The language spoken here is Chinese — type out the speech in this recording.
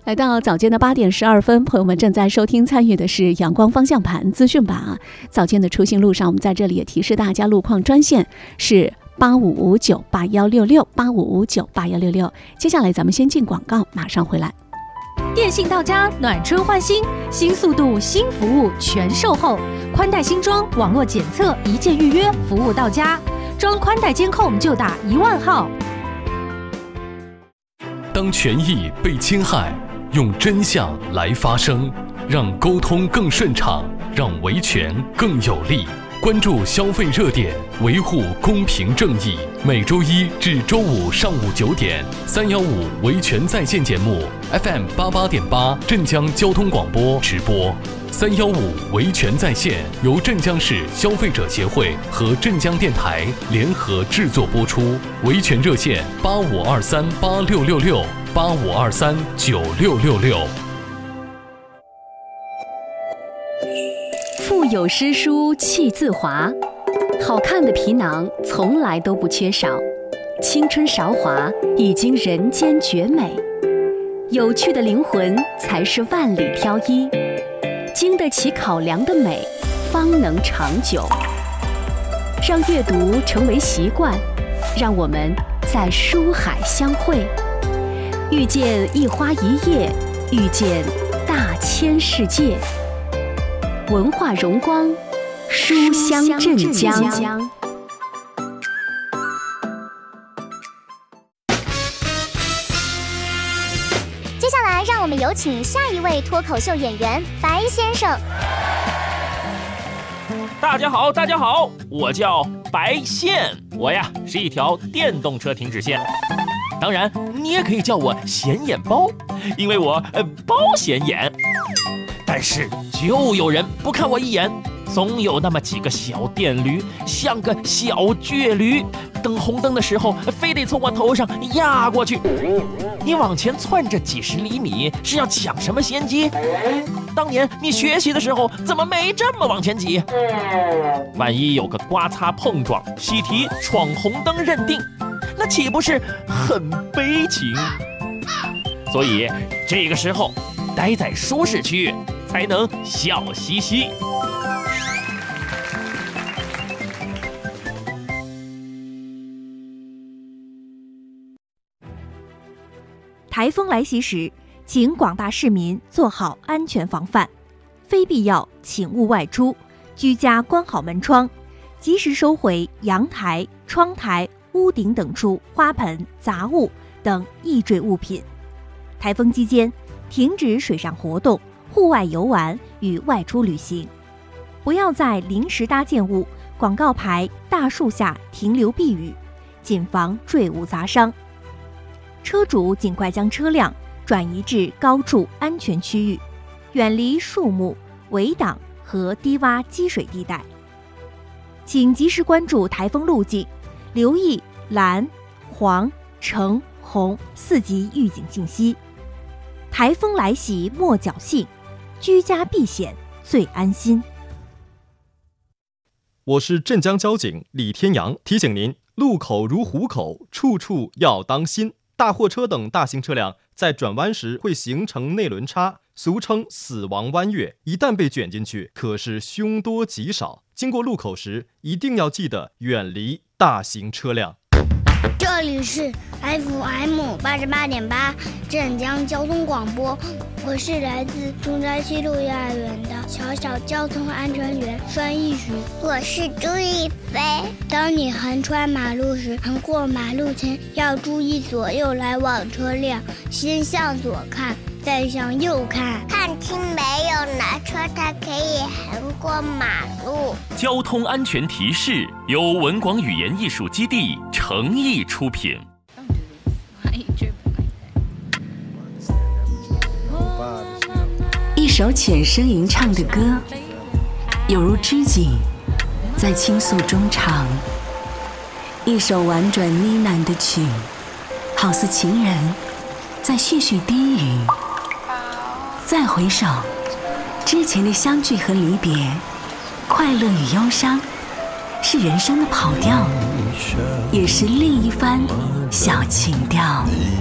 来到早间的8点12分，朋友们正在收听参与的是阳光方向盘资讯版啊。早间的出行路上，我们在这里也提示大家，路况专线是85598166，85598166。接下来咱们先进广告，马上回来。 电信到家，暖春换新，新速度、新服务全售后，宽带新装，网络检测，一键预约，服务到家。装宽带监控就打10000号。 当权益被侵害，用真相来发声，让沟通更顺畅，让维权更有力。关注消费热点，维护公平正义。每周一至周五上午9点，315维权在线节目 FM 88.8镇江交通广播直播。315维权在线由镇江市消费者协会和镇江电台联合制作播出。维权热线85238666，85239666。 腹有诗书气自华，好看的皮囊从来都不缺少。青春韶华已经人间绝美，有趣的灵魂才是万里挑一。经得起考量的美，方能长久。让阅读成为习惯，让我们在书海相会，遇见一花一叶，遇见大千世界。文化荣光，书香镇江。 接下来，让我们有请下一位脱口秀演员白先生。 大家好，大家好，我叫白线，我呀是一条电动车停止线。当然，你也可以叫我显眼包，因为我包显眼。但是就有人不看我一眼，总有那么几个小电驴，像个小倔驴，等红灯的时候非得从我头上压过去。你往前窜着几十厘米，是要抢什么先机？当年你学习的时候怎么没这么往前挤？万一有个刮擦碰撞，喜提闯红灯认定，那岂不是很悲情？所以这个时候待在舒适区才能笑嘻嘻。 台风来袭时，请广大市民做好安全防范，非必要请勿外出，居家关好门窗，及时收回阳台、窗台、屋顶等处花盆、杂物等易坠物品。台风期间，停止水上活动、户外游玩与外出旅行，不要在临时搭建物、广告牌、大树下停留避雨，谨防坠物砸伤。车主尽快将车辆转移至高处安全区域，远离树木、围挡和低洼积水地带。请及时关注台风路径，留意蓝、黄、橙、红4级预警信息。台风来袭莫侥幸，居家避险最安心。 我是镇江交警李天阳，提醒您：路口如虎口，处处要当心。大货车等大型车辆在转弯时会形成内轮差，俗称死亡弯月，一旦被卷进去，可是凶多吉少。经过路口时，一定要记得远离大型车辆。 这里是 FM 88.8镇江交通广播，我是来自中山西路幼儿园的小小交通安全员孙艺许。 我是朱一飞。 当你横穿马路时，横过马路前要注意左右来往车辆，先向左看，再向右看， 看清没有哪车它可以横过马路。 交通安全提示由文广语言艺术基地诚意出品。 一首浅声吟唱的歌，有如知己在倾诉衷肠；一首婉转呢喃的曲，好似情人在絮絮低语。再回首，之前的相聚和离别，快乐与忧伤，是人生的跑调，也是另一番小情调。